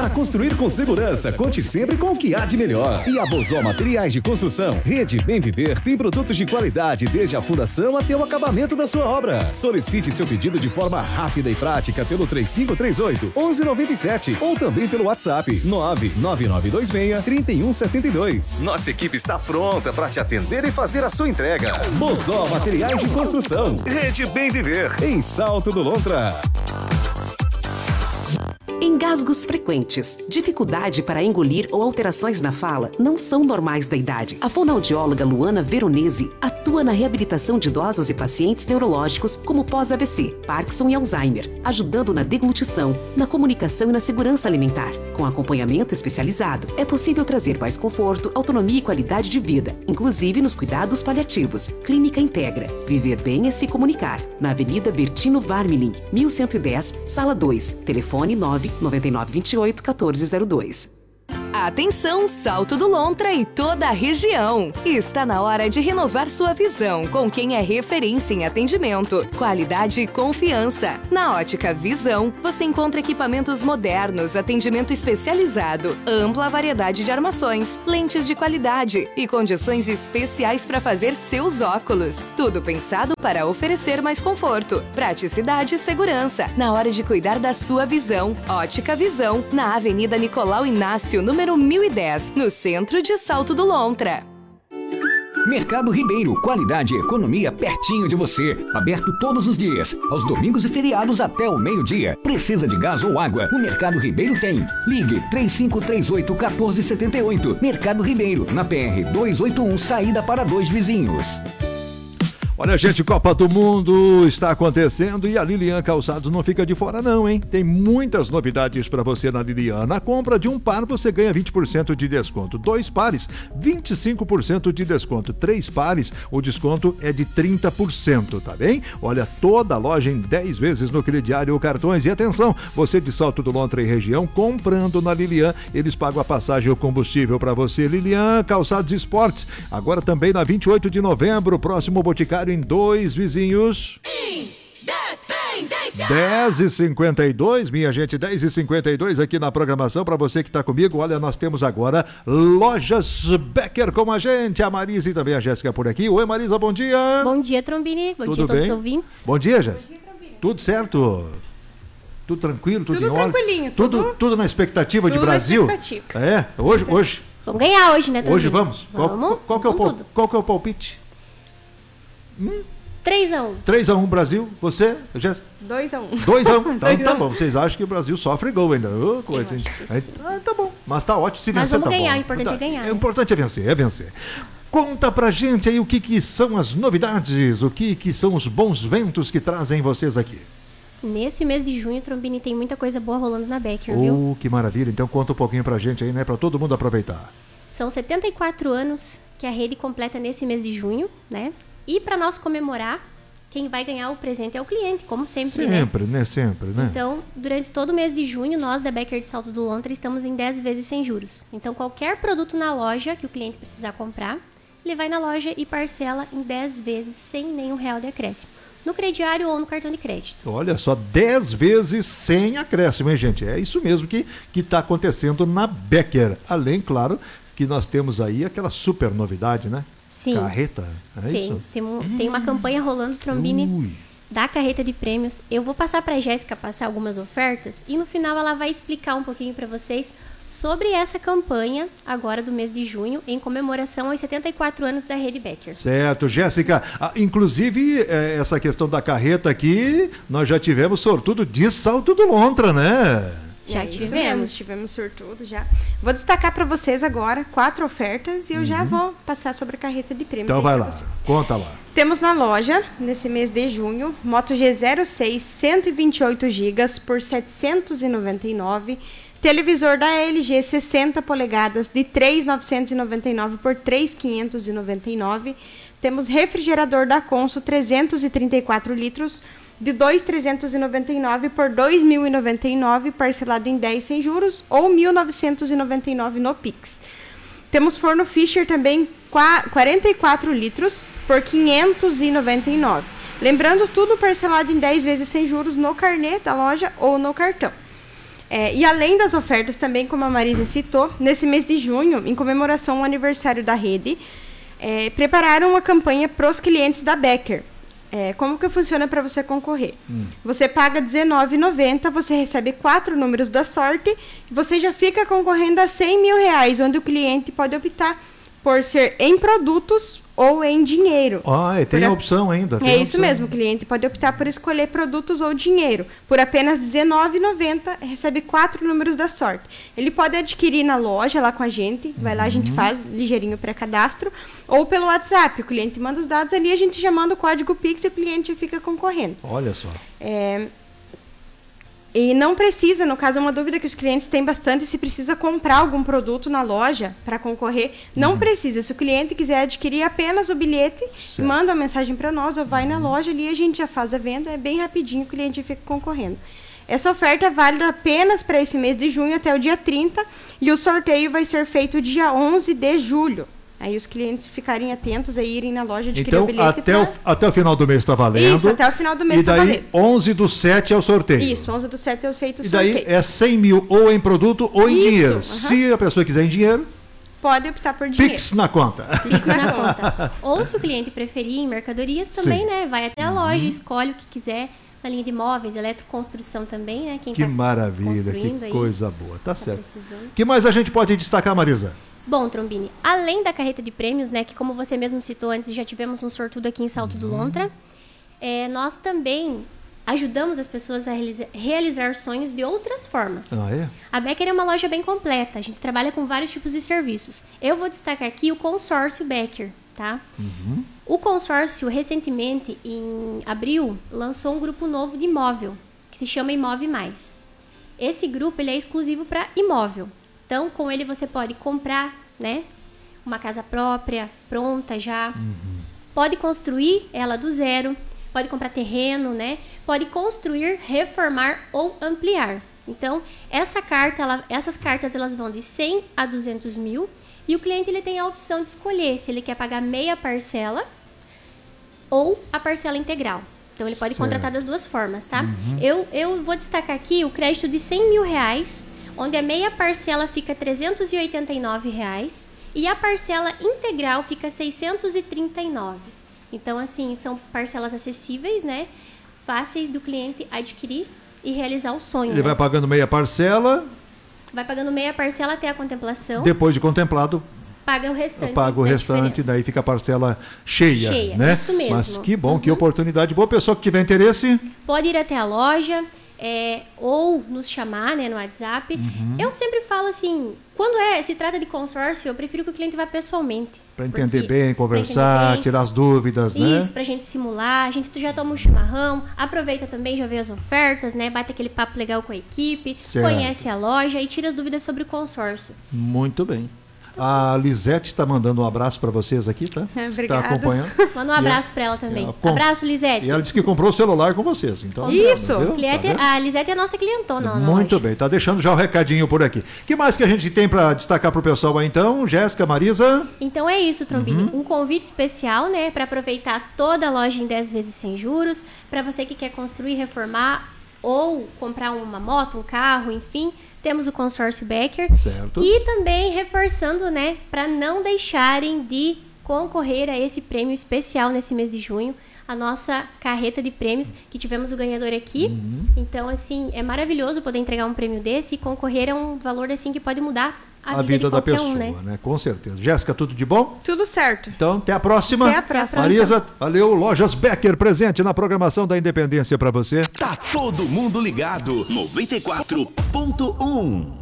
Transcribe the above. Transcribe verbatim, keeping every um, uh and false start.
Para construir com segurança, conte sempre com o que há de melhor. E a Bozó Materiais de Construção, Rede Bem Viver, tem produtos de qualidade desde a fundação até o acabamento da sua obra. Solicite seu pedido de forma rápida e prática pelo três cinco três oito, um um nove sete ou também pelo WhatsApp nove nove nove dois seis, três um sete dois. Nossa equipe está pronta para te atender e fazer a sua entrega. Bozó Materiais de Construção, Rede Bem Viver, em Salto do Lontra. Engasgos frequentes, dificuldade para engolir ou alterações na fala não são normais da idade. A fonoaudióloga Luana Veronese atua na reabilitação de idosos e pacientes neurológicos como pós-A V C, Parkinson e Alzheimer, ajudando na deglutição, na comunicação e na segurança alimentar. Com acompanhamento especializado, é possível trazer mais conforto, autonomia e qualidade de vida, inclusive nos cuidados paliativos. Clínica Integra. Viver bem é se comunicar. Na Avenida Bertino Varmiling, mil cento e dez, Sala dois. Telefone nove nove nove dois oito um quatro zero dois. Atenção, Salto do Lontra e toda a região. Está na hora de renovar sua visão com quem é referência em atendimento, qualidade e confiança. Na Ótica Visão, você encontra equipamentos modernos, atendimento especializado, ampla variedade de armações, lentes de qualidade e condições especiais para fazer seus óculos. Tudo pensado para oferecer mais conforto, praticidade e segurança na hora de cuidar da sua visão. Ótica Visão, na Avenida Nicolau Inácio, número mil e dez, no centro de Salto do Lontra. Mercado Ribeiro, qualidade e economia pertinho de você. Aberto todos os dias, aos domingos e feriados até o meio-dia. Precisa de gás ou água? O Mercado Ribeiro tem. Ligue três cinco três oito um quatro sete oito. Mercado Ribeiro, na P R duzentos e oitenta e um, saída para Dois Vizinhos. Olha, gente, Copa do Mundo está acontecendo e a Lilian Calçados não fica de fora não, hein? Tem muitas novidades para você na Lilian. Na compra de um par, você ganha vinte por cento de desconto. Dois pares, vinte e cinco por cento de desconto. Três pares, o desconto é de trinta por cento, tá bem? Olha, toda a loja em dez vezes no crediário ou cartões. E atenção, você de Salto do Lontra e região, comprando na Lilian, eles pagam a passagem e o combustível para você. Lilian Calçados Esportes, agora também na vinte e oito de novembro, próximo Boticário em Dois Vizinhos. dez e cinquenta e dois, minha gente, dez e cinquenta e dois aqui na programação para você que está comigo. Olha, nós temos agora Lojas Becker com a gente, a Marisa e também a Jéssica por aqui. Oi, Marisa, bom dia. Bom dia, Trombini. Bom tudo dia a todos bem? os ouvintes. Bom dia, Jéssica. Tudo certo? Tudo tranquilo, tudo, tudo em ordem? Tranquilinho. Tudo, tudo, tudo na expectativa tudo de Brasil? Na expectativa. É, hoje, hoje. Vamos ganhar hoje, né, Trombini? Hoje vamos? Vamos. Qual, qual, que é o pal, tudo. qual que é o palpite? Hum? três a um. três a um Brasil, você, Jéssica? dois a um. dois a um, então tá bom. Vocês acham que o Brasil sofre gol ainda? Oh, coisa, hein? Aí, ah, tá bom, mas tá ótimo. Se mas vencer, vamos tá ganhar, bom. o importante tá, é ganhar. O importante é vencer, é vencer. Conta pra gente aí o que, que são as novidades, o que, que são os bons ventos que trazem vocês aqui. Nesse mês de junho, Trombini, tem muita coisa boa rolando na Becker, oh, viu? Que maravilha. Então conta um pouquinho pra gente aí, né? Pra todo mundo aproveitar. São setenta e quatro anos que a rede completa nesse mês de junho, né? E pra nós comemorar, quem vai ganhar o presente é o cliente, como sempre, né? Sempre, né? Sempre, né? Então, durante todo o mês de junho, nós da Becker de Salto do Lontra estamos em dez vezes sem juros. Então, qualquer produto na loja que o cliente precisar comprar, ele vai na loja e parcela em dez vezes sem nenhum real de acréscimo. No crediário ou no cartão de crédito. Olha só, dez vezes sem acréscimo, hein, gente? É isso mesmo que que está acontecendo na Becker. Além, claro, que nós temos aí aquela super novidade, né? Sim. Carreta, é tem, isso? Tem, um, tem uma campanha rolando, Trombini, Ui. da carreta de prêmios. Eu vou passar para a Jéssica passar algumas ofertas e no final ela vai explicar um pouquinho para vocês sobre essa campanha agora do mês de junho, em comemoração aos setenta e quatro anos da Rede Becker. Certo, Jéssica. Ah, inclusive, é, essa questão da carreta aqui, nós já tivemos sortudo de Salto do Lontra, né? Já é tivemos. Tivemos sortudo já. Vou destacar para vocês agora quatro ofertas e eu uhum. já vou passar sobre a carreta de prêmio. Então vai lá, vocês. Conta lá. Temos na loja, nesse mês de junho, Moto G zero seis, cento e vinte e oito gigas por setecentos e noventa e nove reais. Televisor da L G sessenta polegadas de três mil novecentos e noventa e nove por três mil quinhentos e noventa e nove. Temos refrigerador da Consul trezentos e trinta e quatro litros de dois mil trezentos e noventa e nove por dois mil e noventa e nove, parcelado em dez sem juros ou mil novecentos e noventa e nove no Pix. Temos forno Fisher também quarenta e quatro litros por quinhentos e noventa e nove. Lembrando, tudo parcelado em dez vezes sem juros no carnê da loja ou no cartão. É, e além das ofertas, também, como a Marisa citou, nesse mês de junho, em comemoração ao aniversário da rede, é, prepararam uma campanha para os clientes da Becker. É, como que funciona para você concorrer? Hum. Você paga dezenove reais e noventa centavos, você recebe quatro números da sorte, e você já fica concorrendo a cem mil reais, onde o cliente pode optar por ser em produtos ou em dinheiro. Ah, e tem a opção ainda. Tem é isso opção. mesmo, o cliente pode optar por escolher produtos ou dinheiro. Por apenas dezenove reais e noventa centavos, recebe quatro números da sorte. Ele pode adquirir na loja, lá com a gente, vai lá, a gente faz ligeirinho pré-cadastro, ou pelo WhatsApp, o cliente manda os dados ali, a gente já manda o código Pix e o cliente fica concorrendo. Olha só. É... E não precisa, no caso, é uma dúvida que os clientes têm bastante, se precisa comprar algum produto na loja para concorrer. Não uhum. precisa. Se o cliente quiser adquirir apenas o bilhete, certo. manda uma mensagem para nós, ou vai uhum. na loja ali, a gente já faz a venda, é bem rapidinho, o cliente fica concorrendo. Essa oferta é válida apenas para esse mês de junho até o dia trinta, e o sorteio vai ser feito dia onze de julho. Aí os clientes ficarem atentos a irem na loja adquirir então, o bilhete. Até, pra... o, até o final do mês está valendo. Isso, até o final do mês está valendo. E daí, onze do sete é o sorteio. Isso, onze do sete é feito o sorteio. E daí é cem mil ou em produto ou em Isso, dinheiro. Uh-huh. Se a pessoa quiser em dinheiro... Pode optar por dinheiro. Pix na conta. Pix na conta. Ou se o cliente preferir em mercadorias também, Sim. né? Vai até a loja, uhum. escolhe o que quiser. Na linha de imóveis, eletroconstrução também, né? Quem que tá maravilha, que aí, coisa boa. Tá, tá certo. Precisando. O que mais a gente pode destacar, Marisa? Bom, Trombini, além da carreta de prêmios, né, que como você mesmo citou antes, já tivemos um sortudo aqui em Salto uhum. do Lontra, é, nós também ajudamos as pessoas a realizar, realizar sonhos de outras formas. Ah, é? A Becker é uma loja bem completa, a gente trabalha com vários tipos de serviços. Eu vou destacar aqui o consórcio Becker, tá? Uhum. O consórcio, recentemente, em abril, lançou um grupo novo de imóvel, que se chama Imóvel Mais. Esse grupo ele é exclusivo para imóvel. Então, com ele você pode comprar, né, uma casa própria, pronta já. Uhum. Pode construir ela do zero, pode comprar terreno, né? Pode construir, reformar ou ampliar. Então, essa carta, ela, essas cartas elas vão de cem a duzentos mil e o cliente ele tem a opção de escolher se ele quer pagar meia parcela ou a parcela integral. Então, ele pode certo. contratar das duas formas, tá? Uhum. Eu, eu vou destacar aqui o crédito de cem mil reais, onde a meia parcela fica trezentos e oitenta e nove reais e a parcela integral fica seiscentos e trinta e nove. Então, assim, são parcelas acessíveis, né? Fáceis do cliente adquirir e realizar o sonho. Ele né? vai pagando meia parcela. Vai pagando meia parcela até a contemplação. Depois de contemplado, paga o restante. Paga o restante, diferença. Daí fica a parcela cheia. Cheia, né? isso mesmo. Mas que bom, uhum. que oportunidade boa. Pessoa que tiver interesse... Pode ir até a loja... É, ou nos chamar, né, no WhatsApp. Uhum. Eu sempre falo assim, quando é, se trata de consórcio, eu prefiro que o cliente vá pessoalmente. Para entender bem, conversar, entender bem, tirar as dúvidas, isso, né? Isso, para a gente simular, a gente já toma um chimarrão, aproveita também, já vê as ofertas, né? Bate aquele papo legal com a equipe, certo. Conhece a loja e tira as dúvidas sobre o consórcio. Muito bem. A Lisete está mandando um abraço para vocês aqui, tá? Obrigada. Está acompanhando. Manda um abraço para ela também. Ela, com... Abraço, Lisete. E ela disse que comprou o celular com vocês. Então, isso! Tá a Lisete é a nossa clientona. Muito bem, tá deixando já o recadinho por aqui. O que mais que a gente tem para destacar para o pessoal aí, então? Jéssica, Marisa? Então é isso, Trombini. Uhum. Um convite especial, né? Para aproveitar toda a loja em dez vezes sem juros. Para você que quer construir, reformar ou comprar uma moto, um carro, enfim... Temos o consórcio Becker. Certo. E também reforçando, né, para não deixarem de concorrer a esse prêmio especial nesse mês de junho, a nossa carreta de prêmios, que tivemos o ganhador aqui. Uhum. Então, assim, é maravilhoso poder entregar um prêmio desse e concorrer a um valor, assim, que pode mudar a, a vida, vida da pessoa, um, né? né? Com certeza. Jéssica, tudo de bom? Tudo certo. Então, até a próxima. Até a próxima. Marisa, valeu. Lojas Becker presente na programação da Independência para você. Tá todo mundo ligado. noventa e quatro ponto um.